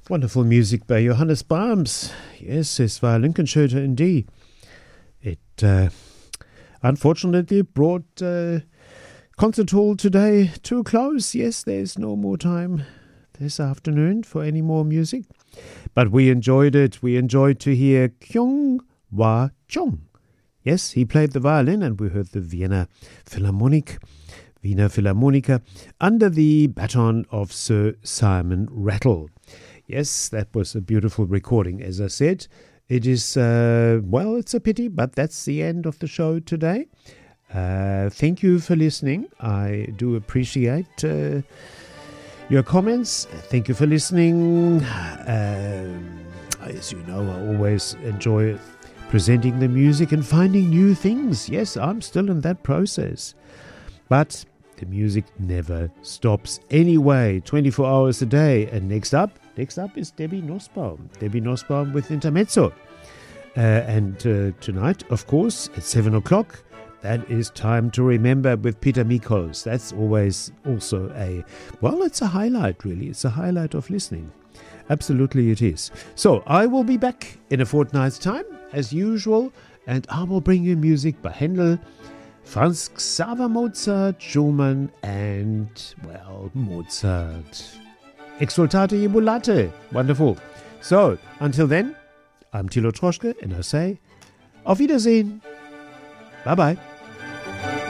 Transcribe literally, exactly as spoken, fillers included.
Wonderful music by Johannes Brahms. Yes, es war Lincolnshire in D. It uh, unfortunately brought uh, Concert Hall today to a close. Yes, there's no more time this afternoon for any more music. But we enjoyed it. We enjoyed to hear Kyung Hwa Chung. Yes, he played the violin and we heard the Vienna Philharmonic, Wiener Philharmoniker, under the baton of Sir Simon Rattle. Yes, that was a beautiful recording. As I said, it is, uh, well, it's a pity, but that's the end of the show today. Uh, thank you for listening. I do appreciate uh, your comments. Thank you for listening. Uh, as you know, I always enjoy presenting the music and finding new things. Yes, I'm still in that process. But the music never stops anyway, twenty-four hours a day. And next up, next up is Debbie Nussbaum. Debbie Nussbaum with Intermezzo. Uh, and uh, tonight, of course, at seven o'clock, that is Time to Remember with Peter Mikos. That's always also a, well, it's a highlight, really. It's a highlight of listening. Absolutely it is. So I will be back in a fortnight's time, as usual, and I will bring you music by Handel, Franz Xaver Mozart, Schumann, and, well, Mozart. Exultate Jubilate. Wonderful. So, until then, I'm Thilo Troschke, and I say, auf Wiedersehen. Bye-bye.